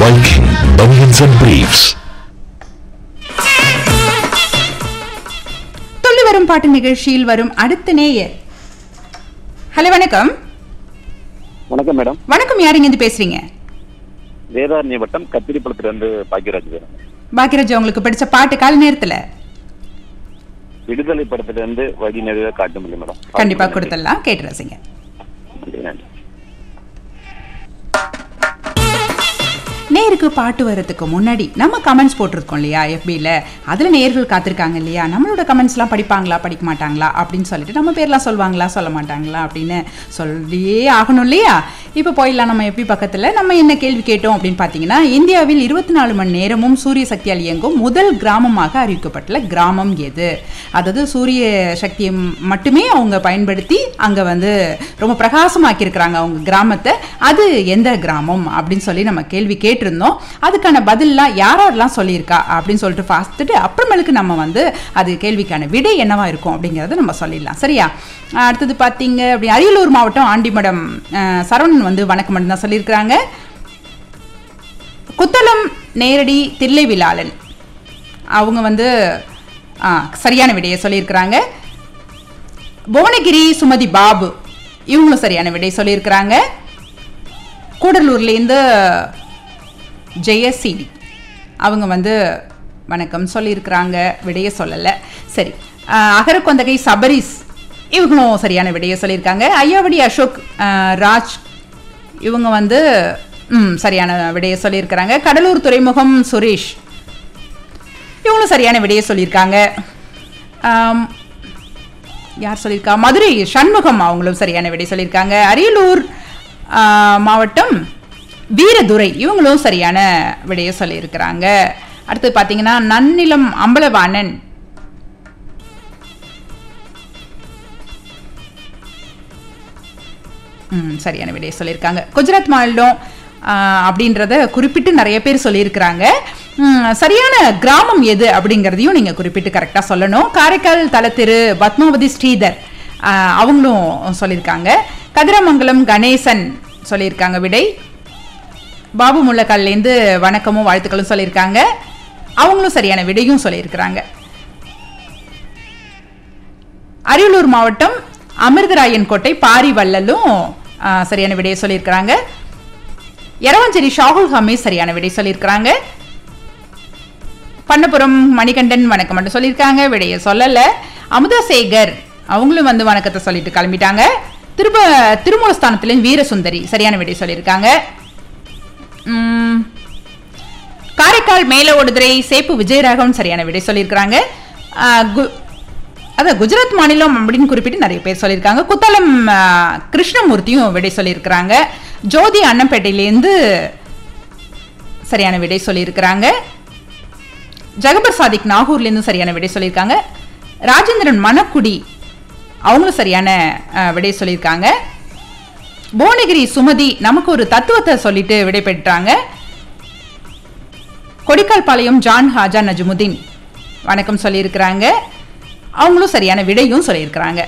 Viking Bunions and Briefs. துள்ளி வரும் பாட்டு நிகழ்ச்சியில் வரும் அடுத்த நேயர். ஹலோ, வணக்கம். வணக்கம் மேடம். வணக்கம், யார் இங்க இருந்து பேசுறீங்க? வேதாரண்ய வட்டம் கத்திரிப்பழத்துல இருந்து பாக்கியராஜ் பேசுறேன். பாக்கியராஜ், உங்களுக்கு பிடிச்ச பாட்டு கால நேரத்துல விடுதலை படத்துல இருந்து வழி நிறைய காட்ட முடியும் மேடம். கண்டிப்பா கொடுத்துடலாம், கேட்டு ரசிங்க. நன்றி. நேருக்கு பாட்டு வர்றதுக்கு முன்னாடி நம்ம கமெண்ட்ஸ் போட்டிருக்கோம் இல்லையா FBல, அதில் நேர்கள் காத்திருக்காங்க இல்லையா, நம்மளோட கமெண்ட்ஸ்லாம் படிப்பாங்களா படிக்க மாட்டாங்களா அப்படின்னு சொல்லிட்டு நம்ம பேர்லாம் சொல்லுவாங்களா சொல்ல மாட்டாங்களா அப்படின்னு சொல்லியே ஆகணும் இல்லையா. இப்போ போயிடலாம் நம்ம FB பக்கத்தில். நம்ம என்ன கேள்வி கேட்டோம் அப்படின்னு பார்த்தீங்கன்னா, இந்தியாவில் 24 மணி நேரமும் சூரிய சக்தியால் இயங்கும் முதல் கிராமமாக அறிவிக்கப்பட்டுள்ள கிராமம் எது? அதாவது சூரிய சக்தியை மட்டுமே அவங்க பயன்படுத்தி அங்கே வந்து ரொம்ப பிரகாசமாக்கியிருக்கிறாங்க அவங்க கிராமத்தை. அது எந்த கிராமம் அப்படின்னு சொல்லி நம்ம கேள்வி கேட்டிருந்தோம். அதுக்கான பதிலெலாம் யாரெல்லாம் சொல்லியிருக்கா அப்படின்னு சொல்லிட்டு பார்த்துட்டு அப்புறமேலுக்கு நம்ம வந்து அது கேள்விக்கான விடை என்னவா இருக்கும் அப்படிங்கிறத நம்ம சொல்லிடலாம். சரியா? அடுத்தது பார்த்தீங்க அப்படி அரியலூர் மாவட்டம் ஆண்டிமடம் சரவணன் வந்து வணக்கம் மட்டும் தான் சொல்லியிருக்கிறாங்க. குத்தலம் நேரடி தில்லைவிலாளன் அவங்க வந்து சரியான விடையை சொல்லியிருக்கிறாங்க. புவனகிரி சுமதி பாபு இவங்களும் சரியான விடை சொல்லியிருக்கிறாங்க. கூடலூர்லேருந்து ஜெயசிடி அவங்க வந்து வணக்கம் சொல்லியிருக்கிறாங்க, விடையை சொல்லலை. சரி, அகரக்கொந்தகை சபரிஸ் இவங்களும் சரியான விடையை சொல்லியிருக்காங்க. ஐயாவடி அசோக் ராஜ் இவங்க வந்து சரியான விடையை சொல்லியிருக்கிறாங்க. கடலூர் துறைமுகம் சுரேஷ் இவங்களும் சரியான விடையை சொல்லியிருக்காங்க. யார் சொல்லியிருக்கா? மதுரை சண்முகம் அவங்களும் சரியான விடை சொல்லியிருக்காங்க. அரியலூர் மாவட்டம் வீரதுரை இவங்களும் சரியான விடையை சொல்லியிருக்கிறாங்க. அடுத்து பார்த்தீங்கன்னா நன்னிலம் அம்பலவாணன் சரியான விடையை சொல்லியிருக்காங்க. குஜராத் மாநிலம் அப்படின்றத குறிப்பிட்டு நிறைய பேர் சொல்லியிருக்கிறாங்க. சரியான கிராமம் எது அப்படிங்கிறதையும் நீங்கள் குறிப்பிட்டு கரெக்டாக சொல்லணும். காரைக்கால் தலத்திரு பத்மாவதி ஸ்ரீதர் அவங்களும் சொல்லியிருக்காங்க. கதிரமங்கலம் கணேசன் சொல்லியிருக்காங்க விடை. பாபு முள்ளக்கால்லேருந்து வணக்கமும் வாழ்த்துக்களும் சொல்லியிருக்காங்க. அவங்களும் சரியான விடையும் சொல்லியிருக்கிறாங்க. அரியலூர் மாவட்டம் அமிர்தராயன் கோட்டை பாரி வள்ளலும் சரியான விடையை சொல்லியிருக்கிறாங்க. எரவஞ்சேரி ஷாகுல் ஹமீஸ் சரியான விடை சொல்லியிருக்கிறாங்க. பண்ணபுரம் மணிகண்டன் வணக்கம் மட்டும் சொல்லியிருக்காங்க, விடையை சொல்லலை. அமுதசேகர் அவங்களும் வந்து வணக்கத்தை சொல்லிட்டு கிளம்பிட்டாங்க. திருமூலஸ்தானத்திலேருந்து வீரசுந்தரி சரியான விடை சொல்லியிருக்காங்க. காரைக்கால் மேல ஒடுதுறை சேப்பு விஜயராகவன் சரியான விடை சொல்லியிருக்கிறாங்க. அதான் குஜராத் மாநிலம் அப்படின்னு குறிப்பிட்டு நிறைய பேர் சொல்லியிருக்காங்க. குத்தாலம் கிருஷ்ணமூர்த்தியும் விடை சொல்லியிருக்கிறாங்க. ஜோதி அன்னம்பேட்டையிலேருந்து சரியான விடை சொல்லியிருக்கிறாங்க. ஜகபர் சாதிக் நாகூர்லேருந்து சரியான விடை சொல்லியிருக்காங்க. ராஜேந்திரன் மணக்குடி அவங்களும் சரியான விடை சொல்லியிருக்காங்க. புவனகிரி சுமதி நமக்கு ஒரு தத்துவத்தை சொல்லிட்டு விடை பெற்றாங்க. கொடிக்கால் பாளையம் ஜான் ஹாஜா நஜமுதீன் வணக்கம் சொல்லியிருக்கிறாங்க. அவங்களும் சரியான விடையும் சொல்லியிருக்கிறாங்க.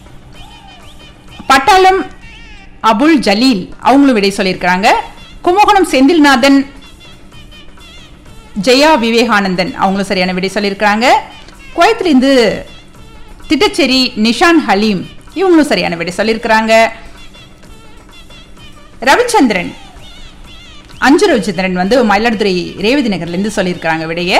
பட்டாளம் அபுல் ஜலீல் அவங்களும் விடை சொல்லியிருக்கிறாங்க. கும்பகோணம் செந்தில்நாதன் ஜெயா விவேகானந்தன் அவங்களும் சரியான விடை சொல்லியிருக்கிறாங்க. குவைத்திலிருந்து திட்டச்சேரி நிஷான் ஹலீம் இவங்களும் சரியான விடை சொல்லியிருக்கிறாங்க. ரவிச்சந்திரன் ரவிச்சந்திரன் வந்து மயிலாடுதுறை ரேவதி நகர்லேருந்து சொல்லியிருக்கிறாங்க விடைய.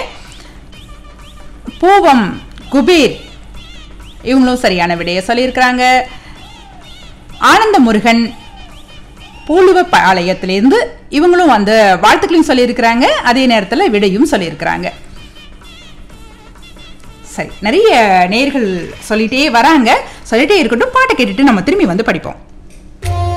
பூவம் குபேர் இவங்களும் சரியான விடையை சொல்லியிருக்கிறாங்க. ஆனந்த முருகன் பூலுவப்பாளையத்திலிருந்து இவங்களும் வந்து வாழ்த்துக்களையும் சொல்லியிருக்கிறாங்க, அதே நேரத்தில் விடையும் சொல்லியிருக்கிறாங்க. சரி, நிறைய நேயர்கள் சொல்லிட்டே வராங்க. சொல்லிட்டே இருக்கட்டும், பாட்டை கேட்டுட்டு நம்ம திரும்பி வந்து படிப்போம்.